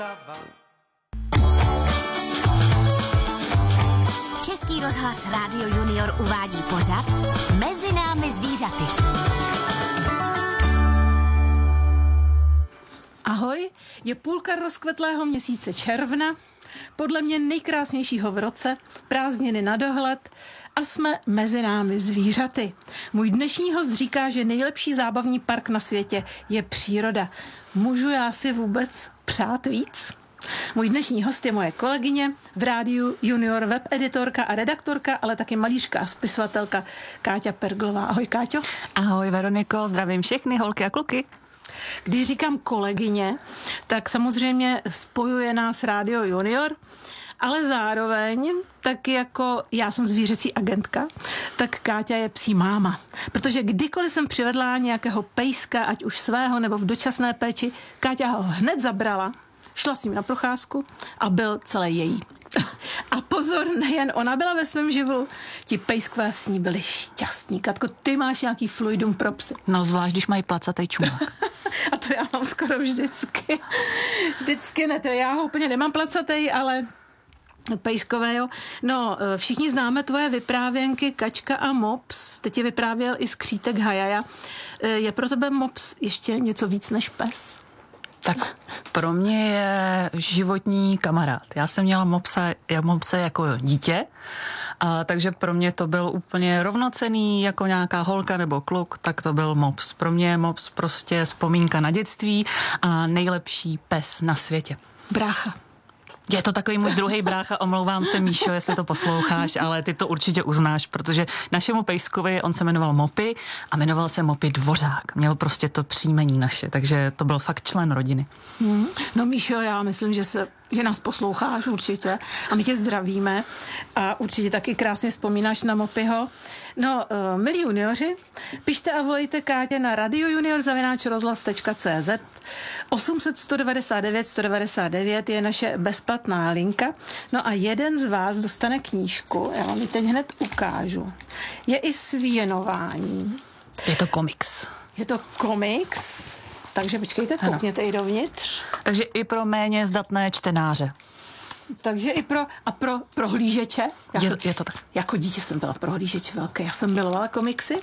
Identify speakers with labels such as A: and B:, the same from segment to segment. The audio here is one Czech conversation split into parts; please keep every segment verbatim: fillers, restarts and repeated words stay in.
A: Český rozhlas Rádio Junior uvádí pořad Mezi námi zvířaty.
B: Ahoj, je půlka rozkvetlého měsíce června, podle mě nejkrásnějšího v roce, prázdniny na dohled a jsme mezi námi zvířaty. Můj dnešní host říká, že nejlepší zábavní park na světě je příroda. Můžu já si vůbec přát víc? Můj dnešní host je moje kolegyně v Rádiu Junior, webeditorka a redaktorka, ale taky malířka a spisovatelka Káťa Perglová. Ahoj, Káťo.
C: Ahoj, Veroniko, zdravím všechny holky a kluky.
B: Když říkám kolegyně, tak samozřejmě spojuje nás Rádio Junior, ale zároveň, tak jako já jsem zvířecí agentka, tak Káťa je psí máma. Protože kdykoliv jsem přivedla nějakého pejska, ať už svého nebo v dočasné péči, Káťa ho hned zabrala, šla s ním na procházku a byl celý její. A pozor, nejen ona byla ve svém živlu, ti pejskové s ní byli šťastní. Katko, ty máš nějaký fluidum pro psy.
C: No zvlášť, když mají placatej čumák.
B: A to já mám skoro vždycky. Vždycky ne, teda já ho úplně nemám placatej, ale pejskové, jo. No, všichni známe tvoje vyprávěnky Kačka a Mops. Teď je vyprávěl i skřítek Hajaja. Je pro tebe Mops ještě něco víc než pes?
C: Tak pro mě je životní kamarád. Já jsem měla mopse, mopse jako dítě, a takže pro mě to byl úplně rovnocenný jako nějaká holka nebo kluk, tak to byl mops. Pro mě je mops prostě vzpomínka na dětství a nejlepší pes na světě.
B: Brácha.
C: Je to takový můj druhý brácha, omlouvám se, Míšo, jestli to posloucháš, ale ty to určitě uznáš, protože našemu pejskovi, on se jmenoval Mopy a jmenoval se Mopy Dvořák. Měl prostě to příjmení naše, takže to byl fakt člen rodiny.
B: Hmm. No Míšo, já myslím, že se že nás posloucháš určitě a my tě zdravíme a určitě taky krásně vzpomínáš na Mopyho. No, uh, milí junioři, pište a volejte Kátě na radiojunior zavináč rozhlas tečka cé zet. osm set sto devadesát devět sto devadesát devět je naše bezplatná linka. No a jeden z vás dostane knížku, já vám ji teď hned ukážu. Je i s věnováním.
C: Je to komiks.
B: Je to komiks. Takže počkejte, koukněte i dovnitř.
C: Takže i pro méně zdatné čtenáře.
B: Takže i pro, a pro prohlížeče. Já
C: je,
B: jsem,
C: je to tak.
B: Jako dítě jsem byla prohlížeč velký, já jsem milovala komiksy.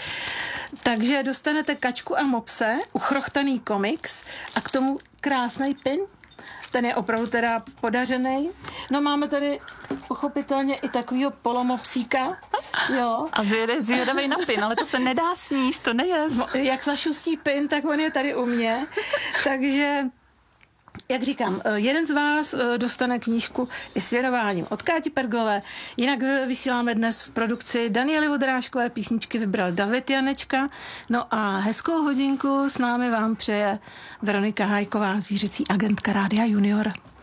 B: Takže dostanete Kačku a Mopse, uchrochtaný komiks a k tomu krásný pin. Ten je opravdu teda podařený. No máme tady pochopitelně i takovýho polomopsíka. Jo.
C: A zjede, zjedavej na pin, ale to se nedá sníst, to nejez.
B: Jak zašustí pin, tak on je tady u mě. Takže, jak říkám, jeden z vás dostane knížku i s věnováním od Káti Perglové. Jinak vysíláme dnes v produkci Daniely Vodráškové, písničky vybral David Janečka. No a hezkou hodinku s námi vám přeje Veronika Hájková, zvířecí agentka Rádia Junior.